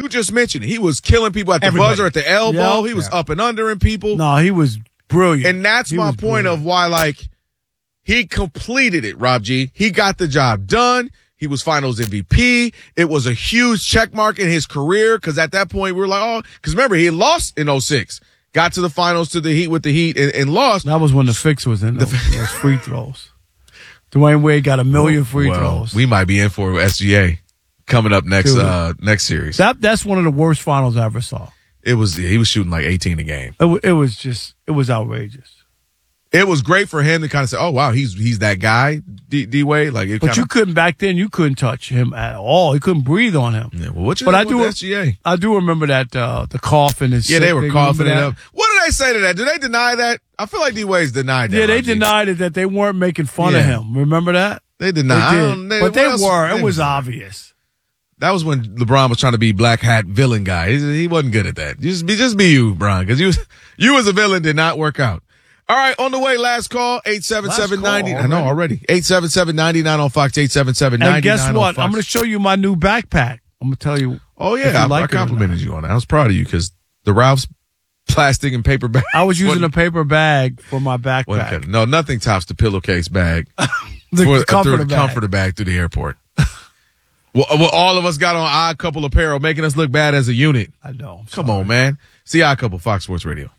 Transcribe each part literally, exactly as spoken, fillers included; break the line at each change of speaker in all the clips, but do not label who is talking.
you just mentioned it. He was killing people at the
Everybody.
buzzer, at the elbow.
Yep.
He was
Yeah.
up and under in people.
No, he was brilliant.
And that's
He
my
was
point
brilliant.
of why, like, he completed it, Rob G. He got the job done. He was finals M V P. It was a huge check mark in his career because at that point we were like, oh, because remember, he had lost in oh six. Got to the finals to the Heat with the Heat and, and lost.
That was when the fix was in those, those free throws. Dwayne Wade got a million free
well,
throws.
We might be in for S G A coming up next
Dude.
uh, next series.
That That's one of the worst finals I ever saw.
It was he was shooting like eighteen a game.
It, w- it was just, it was outrageous.
It was great for him to kind of say, "Oh wow, he's he's that guy, D, D Wade." Like, it
But
kinda,
you couldn't, back then, you couldn't touch him at all. You couldn't breathe on him.
Yeah, well, what you
But
think
I
with
do-
S G A?
I do remember that, uh, the cough and his
Yeah, they were
sick-
coughing it
remember
up.
that?
What did they say to that? Did they deny that? I feel like D Wade's denied that.
Yeah, they
Rob G.
denied it, that they weren't making fun of
Yeah.
him. Remember that?
They denied.
They
I
did.
don't- they-
but they
what else-
were. It
they-
was obvious.
That was when LeBron was trying to be black hat villain guy. He, he wasn't good at that. Just be, just be you, Bron, because you, you as a villain did not work out. All right, on the way, last call, eight seven seven, ninety
Last
I
call
know already. eight seven seven, nine nine on Fox, eight seven seven, nine nine
And guess
on
what?
Fox.
I'm going to show you my new backpack. I'm going to tell you.
Oh,
if
yeah,
you
I,
like
I
it or
complimented
not.
you on that. I was proud of you because the Ralph's plastic and paper bag.
I was using a
wasn't-
paper bag for my backpack.
wasn't good. No, nothing tops the pillowcase bag.
The
for,
comforter
through the
bag.
comforter bag through the airport. well, well, all of us got on Odd Couple apparel, making us look bad as a unit.
I know. I'm
Come
sorry.
on, man. See Odd Couple, Fox Sports Radio.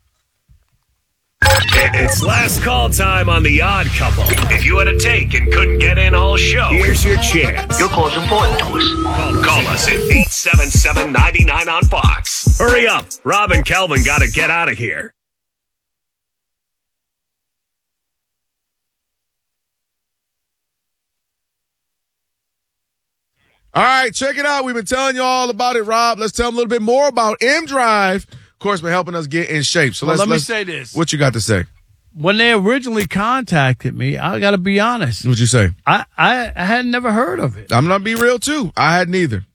It's last call time on The Odd Couple. If you had a take and couldn't get in all show, here's your chance.
Your call's important to us.
Call, call us at eight seven seven, nine nine on Fox. Hurry up. Rob and Kelvin got to get out of here.
All right, check it out. We've been telling you all about it, Rob. Let's tell them a little bit more about M Drive. Of course, been helping us get in shape. So
Well,
let's
let me
let's-
say this.
What you got to say?
When they originally contacted me, I got to be honest.
What you say?
I, I, I had never heard of it.
I'm gonna be real too. I had neither.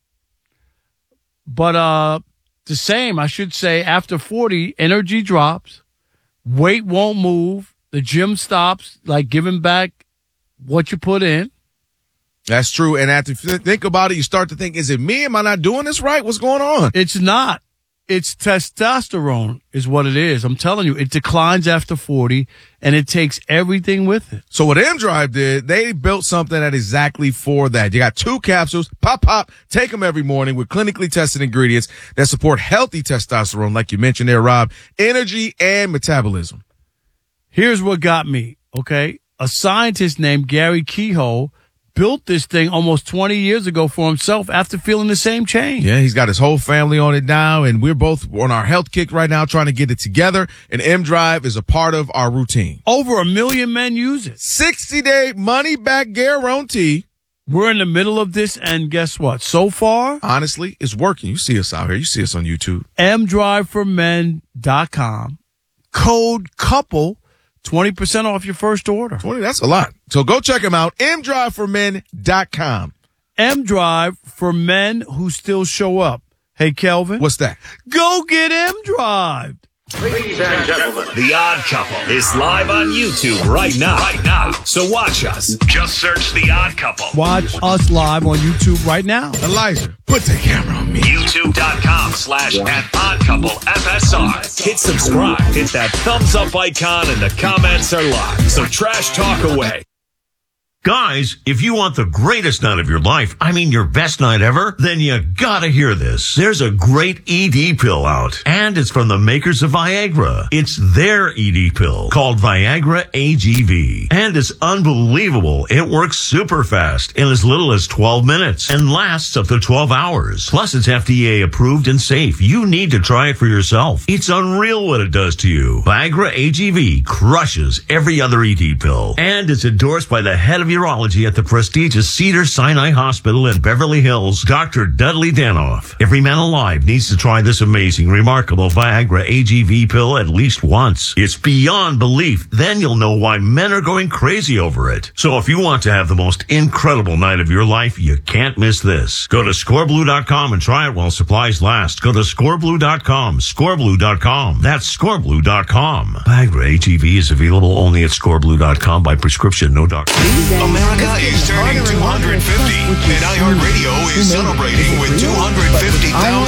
But uh, the same, I should say, after forty, energy drops, weight won't move, the gym stops, like giving back what you put in.
That's true. And after you think about it, you start to think, is it me? Am I not doing this right? What's going on?
It's not. It's testosterone is what it is. I'm telling you, it declines after forty, and it takes everything with it.
So what M Drive did, they built something that exactly for that. You got two capsules, pop, pop, take them every morning with clinically tested ingredients that support healthy testosterone, like you mentioned there, Rob, energy and metabolism.
Here's what got me, okay? A scientist named Gary Kehoe built this thing almost twenty years ago for himself after feeling the same change.
Yeah, he's got his whole family on it now, and we're both on our health kick right now trying to get it together, and M Drive is a part of our routine.
Over a million men use it.
sixty-day money-back guarantee.
We're in the middle of this, and guess what? So far,
Honestly, it's working. You see us out here. You see us on YouTube.
m drive for men dot com. Code COUPLE, twenty percent off your first order.
twenty, that's a lot. So go check them out, m drive for men dot com.
M-Drive for men who still show up. Hey, Kelvin.
What's that?
Go get M-Drive.
Ladies and gentlemen,
The Odd Couple is live on YouTube right now. Right now. So watch us. Just search The Odd Couple.
Watch us live on YouTube right now.
Elijah, put the camera on me.
YouTube.com slash at Odd Couple F S R. Hit subscribe. Hit that thumbs up icon and the comments are live. So trash talk away.
Guys, if you want the greatest night of your life, I mean your best night ever, then you gotta hear this. There's a great E D pill out, and it's from the makers of Viagra. It's their E D pill called Viagra A G V, and it's unbelievable. It works super fast in as little as twelve minutes and lasts up to twelve hours. Plus, it's F D A approved and safe. You need to try it for yourself. It's unreal what it does to you. Viagra A G V crushes every other E D pill, and it's endorsed by the head of urology at the prestigious Cedars-Sinai Hospital in Beverly Hills, Doctor Dudley Danoff. Every man alive needs to try this amazing, remarkable Viagra A G V pill at least once. It's beyond belief. Then you'll know why men are going crazy over it. So if you want to have the most incredible night of your life, you can't miss this. Go to score blue dot com and try it while supplies last. Go to score blue dot com, score blue dot com. That's score blue dot com. Viagra A G V is available only at score blue dot com by prescription, no doctor.
America is turning two hundred fifty, and iHeartRadio is celebrating with two hundred fifty thousand